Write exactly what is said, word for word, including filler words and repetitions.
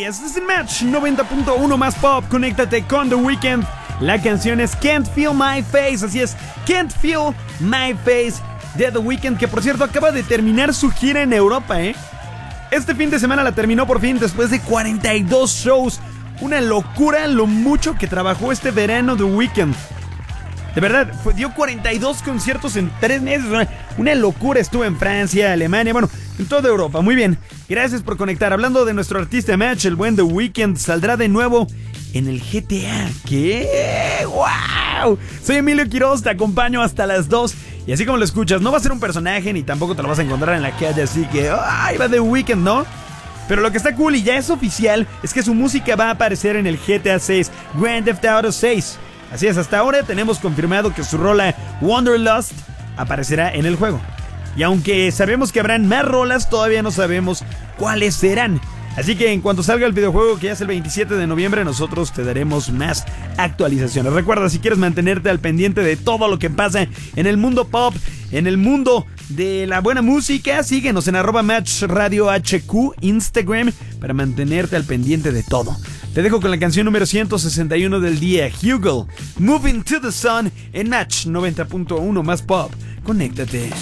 Este es el Match noventa punto uno más pop. Conéctate con The Weeknd. La canción es Can't Feel My Face. Así es, Can't Feel My Face de The Weeknd, que por cierto acaba de terminar su gira en Europa, ¿eh? Este fin de semana la terminó por fin después de cuarenta y dos shows. Una locura lo mucho que trabajó este verano The Weeknd. De verdad, fue, dio cuarenta y dos conciertos en tres meses. Una, una locura. Estuvo en Francia, Alemania, bueno, en toda Europa. Muy bien, gracias por conectar. Hablando de nuestro artista Match, el buen The Weeknd saldrá de nuevo en el G T A. ¿Qué? ¡Wow! Soy Emilio Quiroz, te acompaño hasta las dos. Y así como lo escuchas, no va a ser un personaje ni tampoco te lo vas a encontrar en la calle. Así que, ¡ay, va The Weeknd!, ¿no? Pero lo que está cool y ya es oficial es que su música va a aparecer en el G T A seis, Grand Theft Auto seis. Así es, hasta ahora tenemos confirmado que su rola Wanderlust aparecerá en el juego. Y aunque sabemos que habrán más rolas, todavía no sabemos cuáles serán. Así que en cuanto salga el videojuego, que ya es el veintisiete de noviembre, nosotros te daremos más actualizaciones. Recuerda, si quieres mantenerte al pendiente de todo lo que pasa en el mundo pop, en el mundo de la buena música, síguenos en arroba Match Radio H Q, Instagram, para mantenerte al pendiente de todo. Te dejo con la canción número ciento sesenta y uno del día, Hugel, Moving to the Sun, en Match noventa punto uno más pop. Conéctate.